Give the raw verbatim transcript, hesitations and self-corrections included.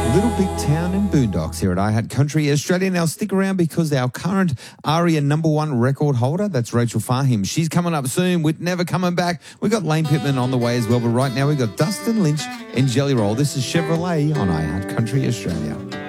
Little Big Town in Boondocks here at I Had Country Australia. Now stick around because our current ARIA number one record holder, that's Rachel Fahim, she's coming up soon with Never Coming Back. We've got Lane Pittman on the way as well, but right now we've got Dustin Lynch and Jelly Roll. This is Chevrolet on I Had Country Australia.